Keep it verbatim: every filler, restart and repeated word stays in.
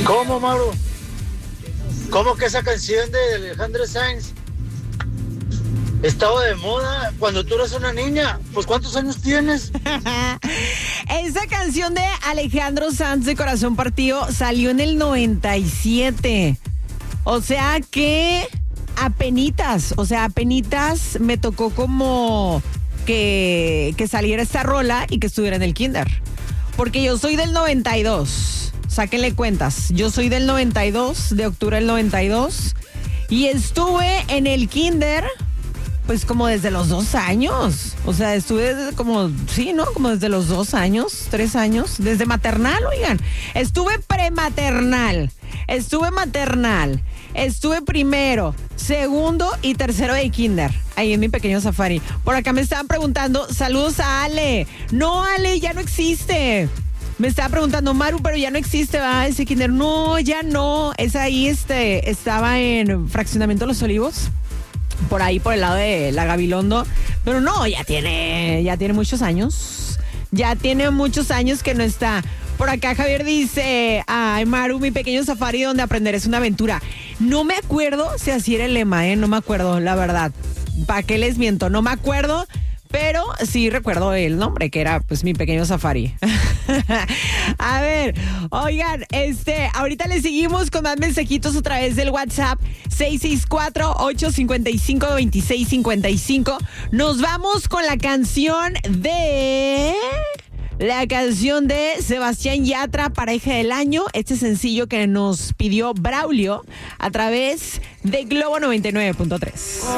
¿Cómo, Mauro? ¿Cómo que esa canción de Alejandro Sanz estaba de moda cuando tú eras una niña? Pues ¿cuántos años tienes? Esa canción de Alejandro Sanz de Corazón Partido salió en el noventa y siete. O sea que apenitas, o sea, apenitas me tocó como que, que saliera esta rola y que estuviera en el kinder. Porque yo soy del noventa y dos. Sáquenle cuentas. Yo soy del noventa y dos, de octubre del noventa y dos. Y estuve en el kinder, pues como desde los dos años. O sea, estuve desde como, sí, ¿no? Como desde los dos años, tres años. Desde maternal, oigan. Estuve prematernal. Estuve maternal. Estuve primero, segundo y tercero de kinder. Ahí en mi pequeño safari. Por acá me estaban preguntando, saludos a Ale. No, Ale, ya no existe. Me estaba preguntando, Maru, pero ya no existe, ¿va? Ese kinder. No, ya no. Es ahí, este, estaba en Fraccionamiento Los Olivos. Por ahí, por el lado de la Gabilondo. Pero no, ya tiene, ya tiene muchos años. Ya tiene muchos años que no está. Por acá Javier dice, ay, Maru, mi pequeño safari donde aprender es una aventura. No me acuerdo si así era el lema, ¿eh? No me acuerdo, la verdad. ¿Para qué les miento? No me acuerdo, pero sí recuerdo el nombre, que era, pues, mi pequeño safari. A ver, oigan, este, ahorita le seguimos con más mensajitos a través del WhatsApp seis seis cuatro, ocho cinco cinco, dos seis cinco cinco. Nos vamos con la canción de... La canción de Sebastián Yatra, Pareja del Año. Este sencillo que nos pidió Braulio a través de Globo noventa y nueve punto tres.